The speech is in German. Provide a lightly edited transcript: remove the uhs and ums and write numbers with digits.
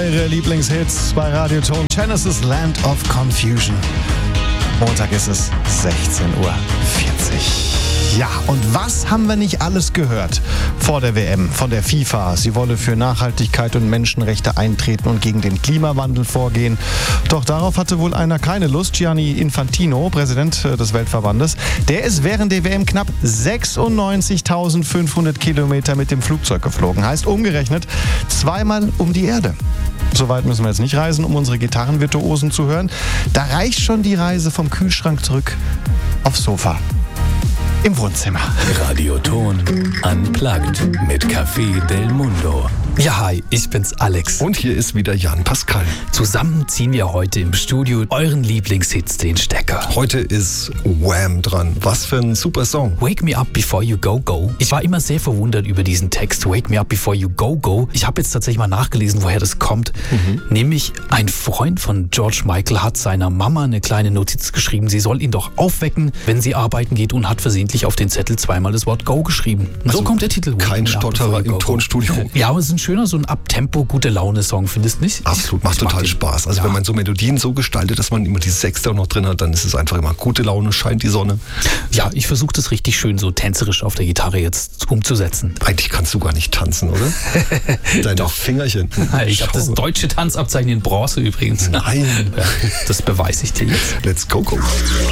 eure Lieblingshits bei Radioton. Genesis Land of Confusion. Montag ist es 16:40 Uhr. Ja, und was haben wir nicht alles gehört vor der WM von der FIFA? Sie wolle für Nachhaltigkeit und Menschenrechte eintreten und gegen den Klimawandel vorgehen. Doch darauf hatte wohl einer keine Lust. Gianni Infantino, Präsident des Weltverbandes, der ist während der WM knapp 96.500 Kilometer mit dem Flugzeug geflogen. Heißt umgerechnet zweimal um die Erde. So weit müssen wir jetzt nicht reisen, um unsere Gitarrenvirtuosen zu hören. Da reicht schon die Reise vom Kühlschrank zurück aufs Sofa. Im Wohnzimmer. Radioton Unplugged mit Café Del Mundo. Ja, hi, ich bin's Alex. Und hier ist wieder Jan Pascal. Zusammen ziehen wir heute im Studio euren Lieblingshits den Stecker. Heute ist Wham dran. Was für ein super Song. Wake me up before you go, go. Ich war immer sehr verwundert über diesen Text. Wake me up before you go, go. Ich habe jetzt tatsächlich mal nachgelesen, woher das kommt. Nämlich ein Freund von George Michael hat seiner Mama eine kleine Notiz geschrieben. Sie soll ihn doch aufwecken, wenn sie arbeiten geht, und hat versehentlich auf den Zettel zweimal das Wort Go geschrieben. Also so kommt der Titel. Kein Stotterer im Tonstudio. Ja, aber es ist ein schöner, so ein Abtempo, gute Laune-Song, findest du nicht? Absolut, macht total Spaß. Also wenn man so Melodien so gestaltet, dass man immer die Sechste auch noch drin hat, dann ist es einfach immer gute Laune, scheint die Sonne. Ja, ich versuche das richtig schön so tänzerisch auf der Gitarre jetzt umzusetzen. Eigentlich kannst du gar nicht tanzen, oder? Deine Doch. Fingerchen. Ich habe das deutsche Tanzabzeichen in Bronze übrigens. Nein. Das beweise ich dir jetzt. Let's go.